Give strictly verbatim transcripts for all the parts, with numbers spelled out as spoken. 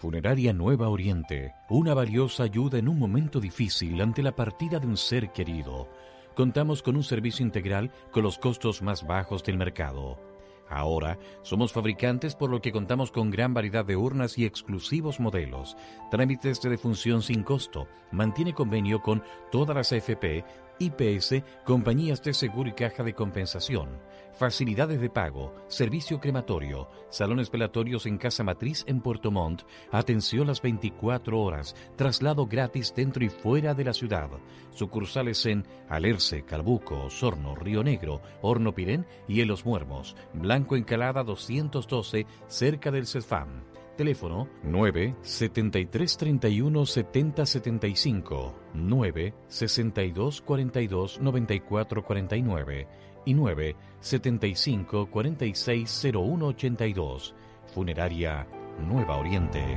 Funeraria Nueva Oriente, una valiosa ayuda en un momento difícil ante la partida de un ser querido. Contamos con un servicio integral con los costos más bajos del mercado. Ahora somos fabricantes, por lo que contamos con gran variedad de urnas y exclusivos modelos. Trámites de defunción sin costo. Mantiene convenio con todas las A F P, I P S, compañías de seguro y caja de compensación. Facilidades de pago, servicio crematorio, salones velatorios en Casa Matriz en Puerto Montt, atención las veinticuatro horas, traslado gratis dentro y fuera de la ciudad. Sucursales en Alerce, Calbuco, Osorno, Río Negro, Horno Pirén y en Los Muermos. Blanco Encalada doscientos doce, cerca del CESFAM. Teléfono nueve setenta y tres treinta y uno setenta setenta y cinco, nueve sesenta y dos cuarenta y dos noventa y cuatro cuarenta y nueve y nueve setenta y cinco cuarenta y seis cero uno ochenta y dos. Funeraria Nueva Oriente.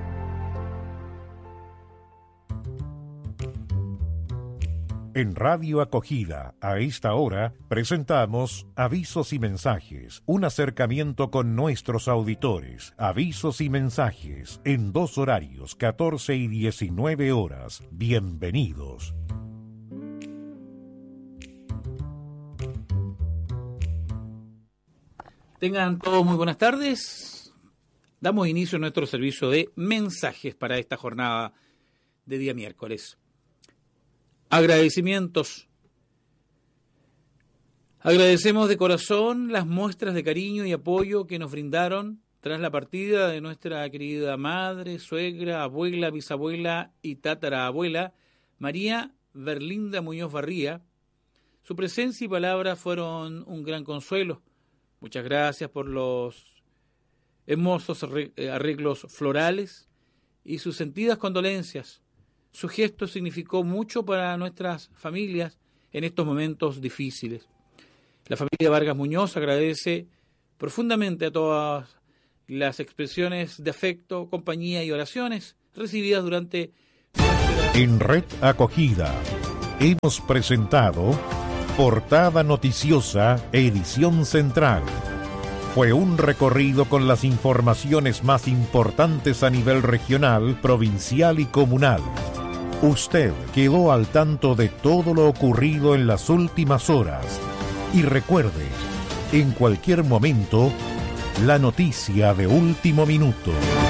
En Radio Acogida, a esta hora, presentamos Avisos y Mensajes, un acercamiento con nuestros auditores. Avisos y mensajes, en dos horarios, catorce y diecinueve horas. Bienvenidos. Tengan todos muy buenas tardes. Damos inicio a nuestro servicio de mensajes para esta jornada de día miércoles. Agradecimientos. Agradecemos de corazón las muestras de cariño y apoyo que nos brindaron tras la partida de nuestra querida madre, suegra, abuela, bisabuela y tatarabuela, María Berlinda Muñoz Barría. Su presencia y palabras fueron un gran consuelo. Muchas gracias por los hermosos arreglos florales y sus sentidas condolencias. Su gesto significó mucho para nuestras familias en estos momentos difíciles. La familia Vargas Muñoz agradece profundamente a todas las expresiones de afecto, compañía y oraciones recibidas durante nuestra... En Red Acogida hemos presentado Portada Noticiosa, edición central. Fue un recorrido con las informaciones más importantes a nivel regional, provincial y comunal. Usted quedó al tanto de todo lo ocurrido en las últimas horas. Y recuerde, en cualquier momento, la noticia de último minuto.